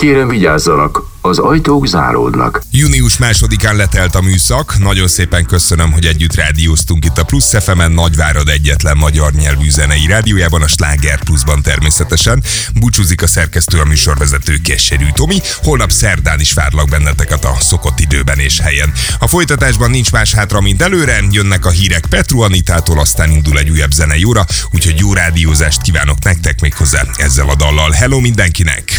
Kérem vigyázzanak, az ajtók záródnak. Június 2-án letelt a műszak. Nagyon szépen köszönöm, hogy együtt rádióztunk itt a Plusz FM-en, Nagyvárad egyetlen magyar nyelvű zenei rádiójában, a Sláger Pluszban természetesen. Búcsúzik a szerkesztő, a műsorvezető Keserű Tomi. Holnap szerdán is várlak benneteket a szokott időben és helyen. A folytatásban nincs más hátra, mint előre. Jönnek a hírek Petru Anitától, aztán indul egy újabb zenei óra, úgyhogy jó rádiózást kívánok nektek, méghozzá ezzel a dallal. Hello mindenkinek!